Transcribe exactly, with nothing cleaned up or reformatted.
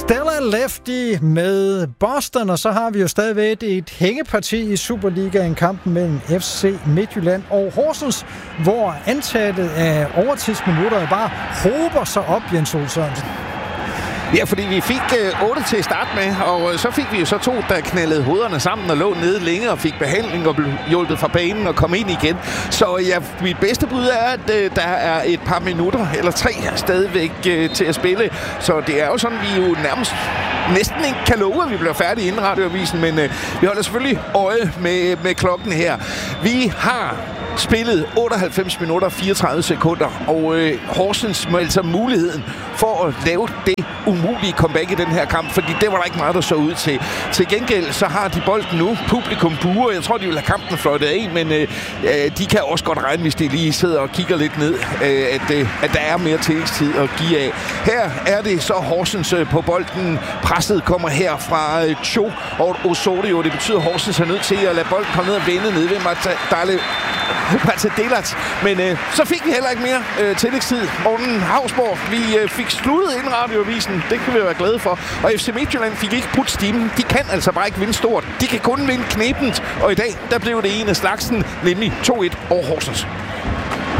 Stella Lefty med Boston, og så har vi jo stadigvæk et hængeparti i Superligaen, kampen mellem F C Midtjylland og Horsens, hvor antallet af overtidsminutter bare hober sig op, Jens Ole Sørensen. Ja, fordi vi fik øh, otte til at starte med, og øh, så fik vi jo så to, der knaldede hovederne sammen og lå nede længe og fik behandling og blev hjulpet fra banen og kom ind igen. Så ja, mit bedste bud er, at øh, der er et par minutter, eller tre stadigvæk øh, til at spille. Så det er jo sådan, vi jo nærmest næsten ikke kan love, at vi bliver færdige inden radioavisen, men øh, vi holder selvfølgelig øje med, med klokken her. Vi har spillet otteoghalvfems minutter og fireogtredive sekunder, og øh, Horsens må altså muligheden for at lave det umulige comeback i den her kamp, fordi det var der ikke meget, der så ud til. Til gengæld så har de bolden nu. Publikum buer. Jeg tror, de vil have kampen fløjtet af, men øh, de kan også godt regne, hvis de lige sidder og kigger lidt ned, øh, at, øh, at der er mere tillægstid at give af. Her er det så Horsens øh, på bolden. Presset kommer her fra øh, Cho og Osorio. Det betyder, at Horsens er nødt til at lade bolden komme ned og vende ned ved Martadale. Altså Delat. Men øh, så fik vi heller ikke mere øh, tillægstid. Morten Havsborg, vi øh, fik sluttet inden radioavisen. Det kan vi være glade for. Og F C Midtjylland fik ikke brudt stimen. De kan altså bare ikke vinde stort. De kan kun vinde knebent. Og i dag, der blev det en af slagsen, nemlig to et over Horsens.